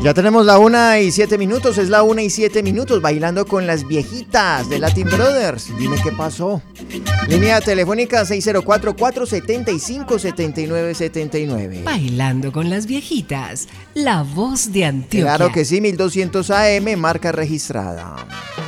Ya tenemos la 1:07, es la 1:07, bailando con las viejitas de Latin Brothers. Dime qué pasó. Línea telefónica 604-475-7979. Bailando con las viejitas, la voz de Antioquia. Claro que sí, 1200 AM, marca registrada.